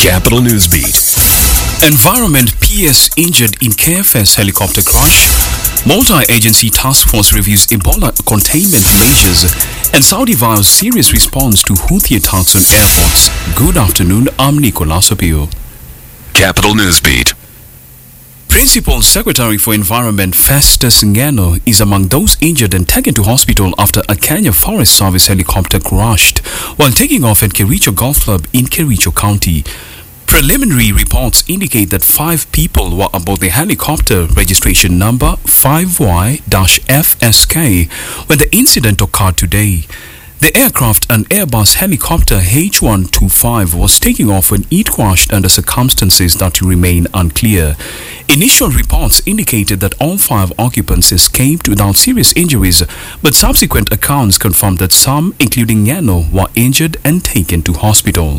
Capital Newsbeat. Environment PS injured in KFS helicopter crash. Multi-agency task force reviews Ebola containment measures. And Saudi vows serious response to Houthi attacks on airports. Good afternoon, I'm Nicolas Sapio. Capital Newsbeat. Principal Secretary for Environment Festus Ngeno is among those injured and taken to hospital after a Kenya Forest Service helicopter crashed while taking off at Kericho Golf Club in Kericho County. Preliminary reports indicate that 5 people were aboard the helicopter, registration number 5Y-FSK, when the incident occurred today. The aircraft, an Airbus helicopter H125, was taking off when it crashed under circumstances that remain unclear. Initial reports indicated that all 5 occupants escaped without serious injuries, but subsequent accounts confirmed that some, including Ngeno, were injured and taken to hospital.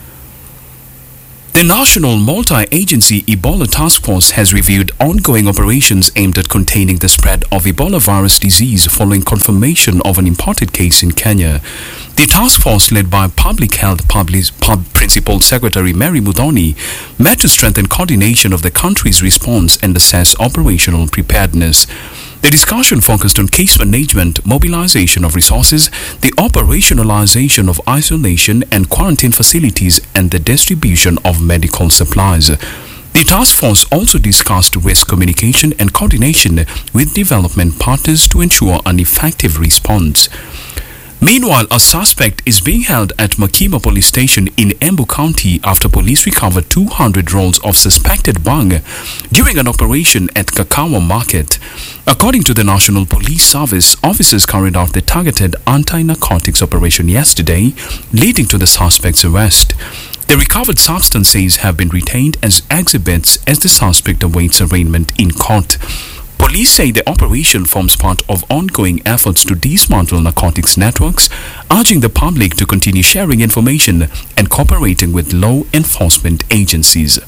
The National Multi-Agency Ebola Task Force has reviewed ongoing operations aimed at containing the spread of Ebola virus disease following confirmation of an imported case in Kenya. The task force, led by Public Health Principal Secretary Mary Muthoni, met to strengthen coordination of the country's response and assess operational preparedness. The discussion focused on case management, mobilization of resources, the operationalization of isolation and quarantine facilities, and the distribution of medical supplies. The task force also discussed risk communication and coordination with development partners to ensure an effective response. Meanwhile, a suspect is being held at Makima Police Station in Embu County after police recovered 200 rolls of suspected bhang during an operation at Kakawa Market. According to the National Police Service, officers carried out the targeted anti-narcotics operation yesterday, leading to the suspect's arrest. The recovered substances have been retained as exhibits as the suspect awaits arraignment in court. Police say the operation forms part of ongoing efforts to dismantle narcotics networks, urging the public to continue sharing information and cooperating with law enforcement agencies.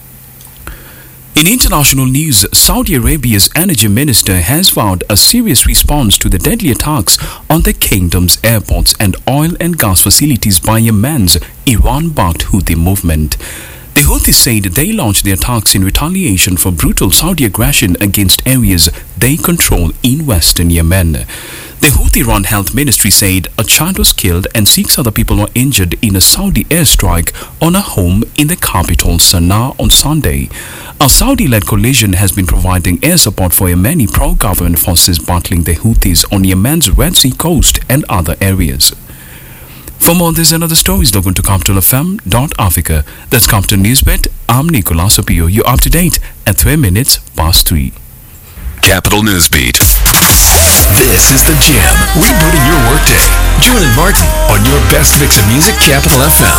In international news, Saudi Arabia's energy minister has vowed a serious response to the deadly attacks on the kingdom's airports and oil and gas facilities by Yemen's Iran-backed Houthi movement. The Houthis said they launched the attacks in retaliation for brutal Saudi aggression against areas they control in western Yemen. The Houthi-run health ministry said a child was killed and 6 other people were injured in a Saudi airstrike on a home in the capital Sana'a on Sunday. A Saudi-led coalition has been providing air support for Yemeni pro-government forces battling the Houthis on Yemen's Red Sea coast and other areas. For more on this and other stories, log on to capitalfm.africa. That's Capital Newsbeat. I'm Nicolas Sapio. You're up to date at 3 minutes past 3. Capital Newsbeat. This is The Jam. Rebooting your workday. Julian Martin on your best mix of music, Capital FM.